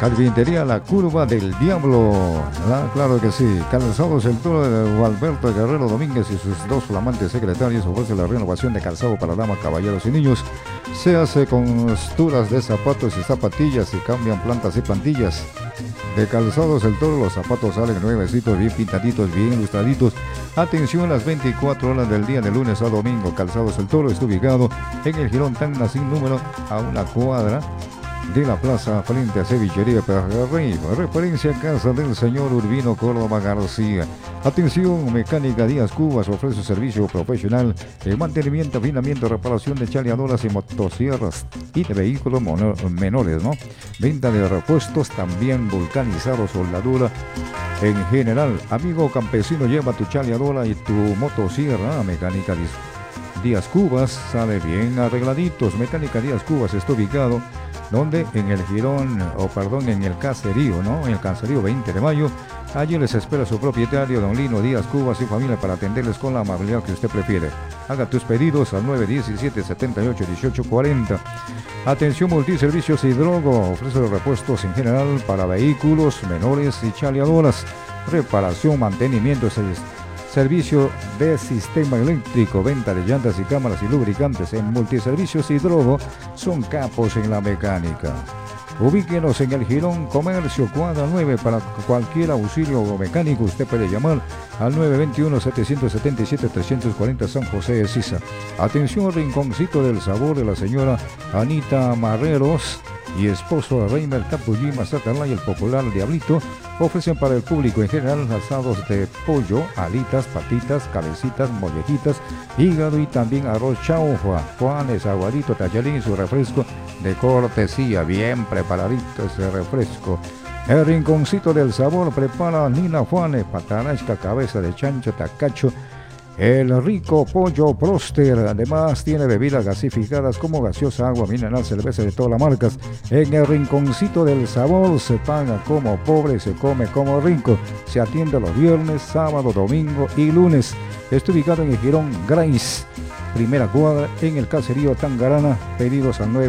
Carpintería La Curva del Diablo. Claro que sí. Calzados El Toro de Gualberto Guerrero Domínguez y sus dos flamantes secretarios ofrece la renovación de calzado para damas, caballeros y niños. Se hace con costuras de zapatos y zapatillas y cambian plantas y plantillas. De Calzados El Toro los zapatos salen nuevecitos, bien pintaditos, bien ilustraditos. Atención, las 24 horas del día de lunes a domingo. Calzados El Toro está ubicado en el Jirón Tacna sin número, a una cuadra de la plaza frente a Cevichería Pejerrey. Referencia a casa del señor Urbino Córdoba García. Atención, Mecánica Díaz Cubas ofrece servicio profesional de mantenimiento, afinamiento, reparación de chaleadoras y motosierras y de vehículos menores, ¿no? Venta de repuestos, también vulcanizado, soldadura en general. Amigo campesino, lleva tu chaleadora y tu motosierra a Mecánica Díaz Cubas, sale bien arregladitos. Mecánica Díaz Cubas está ubicado donde en el Girón, en el caserío, ¿no? En el caserío 20 de mayo. Allí les espera su propietario, don Lino Díaz Cubas y familia, para atenderles con la amabilidad que usted prefiere. Haga tus pedidos al 917-78-1840. Atención, Multiservicios Hidrogo ofrece repuestos en general para vehículos menores y chaleadoras, reparación, mantenimiento, servicio de sistema eléctrico, venta de llantas y cámaras y lubricantes. En Multiservicios Hidrogo son capos en la mecánica. Ubíquenos en el Girón Comercio, cuadra 9. Para cualquier auxilio mecánico usted puede llamar al 921-777-340 San José de Sisa. Atención, Rinconcito del Sabor de la señora Anita Marreros y esposo Reimer Capulli Mazatlán y el popular Diablito ofrecen para el público en general asados de pollo, alitas, patitas, cabecitas, mollejitas, hígado y también arroz chaufa, juanes, aguadito, tallarín y su refresco de cortesía. Bien preparadito ese refresco. El Rinconcito del Sabor prepara Nina Juanes, patarasca, cabeza de chancho, tacacho, el rico pollo Proster. Además tiene bebidas gasificadas como gaseosa, agua mineral, cerveza de todas las marcas. En el Rinconcito del Sabor se paga como pobre, se come como rico. Se atiende los viernes, sábado, domingo y lunes. Está ubicado en el Girón Grace, primera cuadra, en el caserío Tangarana. Pedidos al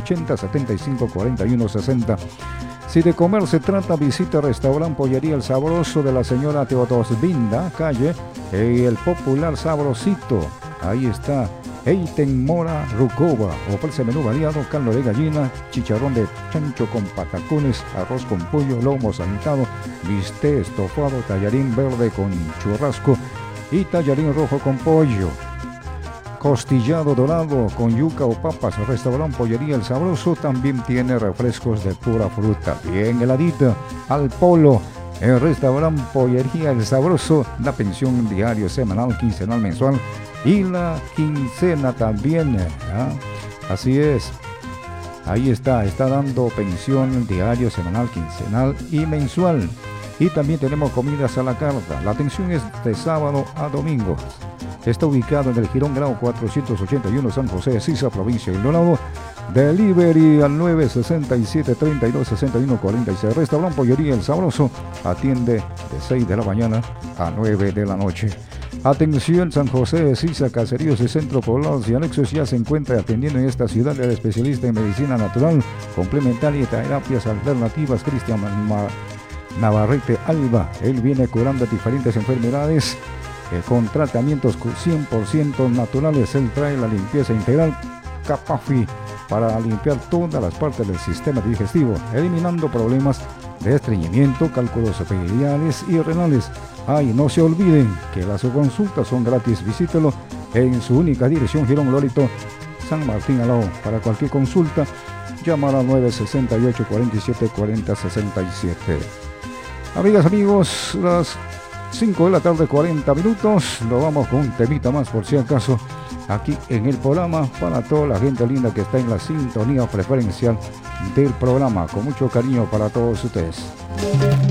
980-75-41-60. Si de comer se trata, visita el restaurante Pollería El Sabroso de la señora Teodosvinda, calle El Popular Sabrosito. Ahí está Eiten Mora Rucova. Ofrece menú variado, caldo de gallina, chicharrón de chancho con patacones, arroz con pollo, lomo saltado, bistec estofado, tallarín verde con churrasco y tallarín rojo con pollo. Costillado dorado con yuca o papas. El restaurante Pollería El Sabroso también tiene refrescos de pura fruta, bien heladita. Al Polo, el restaurante Pollería El Sabroso da pensión diario, semanal, quincenal, mensual y la quincena también. Así es. Ahí está dando pensión diario, semanal, quincenal y mensual. Y también tenemos comidas a la carta. La atención es de sábado a domingo. Está ubicado en el Girón Grau 481, San José de Sisa, provincia de Dorado. Delivery al 967-3261-46. Restaurante Pollería El Sabroso atiende de 6 de la mañana a 9 de la noche. Atención, San José de Sisa, caseríos y centro poblados y anexos. Ya se encuentra atendiendo en esta ciudad el especialista en medicina natural, complementaria y terapias alternativas, Cristian Navarrete Alba. Él viene curando diferentes enfermedades con tratamientos 100% naturales. Él trae la limpieza integral Capafi para limpiar todas las partes del sistema digestivo, eliminando problemas de estreñimiento, cálculos biliares y renales. No se olviden que las consultas son gratis. Visítelo en su única dirección, Girón Lorito, San Martín Alao. Para cualquier consulta, llamar al 968-47-40-67. Amigas, amigos, las 5 de la tarde, 40 minutos. Lo vamos con un temita más, por si acaso, aquí en el programa, para toda la gente linda que está en la sintonía preferencial del programa. Con mucho cariño para todos ustedes.